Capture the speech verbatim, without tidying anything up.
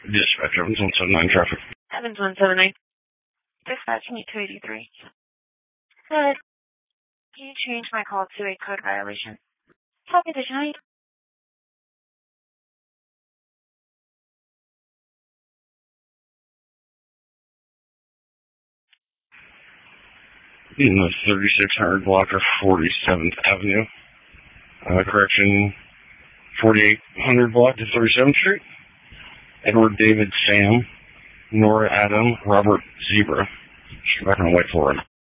Dispatch, Evans one seven nine traffic. Evans one seven nine. Dispatching you two eighty-three. Good. Can you change my call to a code violation? Copy the night. In the thirty-six hundred block of forty-seventh Avenue. Uh, correction, forty-eight hundred block to thirty-seventh Street. Edward David Sam, Nora Adam, Robert Zebra. Just back on wait for it.